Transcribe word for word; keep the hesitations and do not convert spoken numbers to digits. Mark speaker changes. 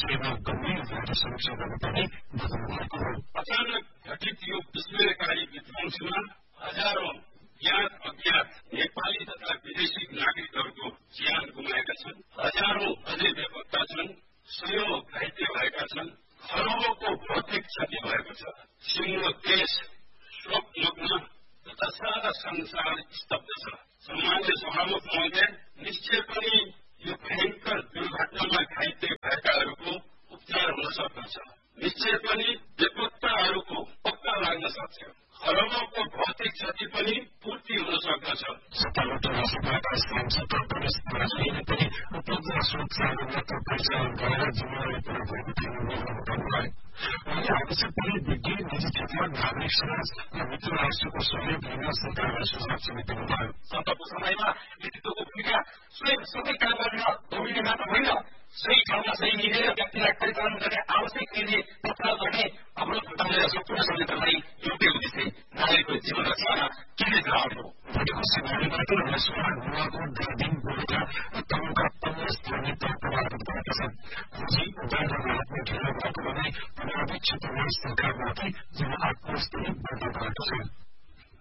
Speaker 1: विषयमा गम्भीर भएर समीक्षा गर्नुपर्ने बताउनु भएको हो।
Speaker 2: अचानक घटित यो विस्मयकारी विध्वंसमा हजारौं ज्ञात अज्ञात नेपाली तथा विदेशी नागरिकहरूको ज्यान गुमाएका छन्। हजारौं अझै बेपत्ता छन्। सयौं घाइते भएका छन्। खरबौंको भौतिक क्षति भएको छ। सिङ्गो देश शोकमग्न तथा सारा संसार स्तब्ध छ। सम्मान्य सभामुख महोदय, निश्चय पनि यो भयंकर दुर्घटनामा घाइते भएकाहरूको उपचार हुन सक्दछ। निश्चय पनि बेपत्ताहरूको पत्ता लाग्न सक्छ। खरबौंको भौतिक क्षति पनि पूर्ति हुन सक्दछ।
Speaker 1: सत्तारूढ राजपाका सांसद प्रवेश पराजुलीले पनि उपलब्ध स्रोत साधनबाट परिचालन गरेर जिम्मेवारी पूरा भएको ठाउँमा बताउनुभयो। उहाँले आवश्यक परे विज्ञ निजी क्षेत्र नागरिक समाज र मित्र राष्ट्रको सहयोग लिन सरकारलाई सुझाव समेत दिनुभयो।
Speaker 2: सङ्कटको समयमा नेतृत्वको भूमिका स्वयं सबै काम गरेर दौडिने मात्र होइन, सही ठाउँमा सही मिलेर व्यक्तिलाई परिचालन गर्ने आवश्यक निर्णय तत्काल गर्ने अवरोध हटाउने सम्पूर्ण संयन्त्रलाई योग्य उद्देश्य नागरिकको जीवन रक्षामा केन्द्रित रहने हो।
Speaker 1: भोलिको सिंहमारीबाट रसुवा नुवाकोट दार्जिलिङ गोरखा र तमुका पन्ध्र स्थानीय तह प्रभावित भएका छन्। खोजी उद्धार र राहतमा ढिलो भएको भने प्रभावित क्षेत्रमा सरकारमाथि जनआक्रोश पनि बढ्दै गएको छ।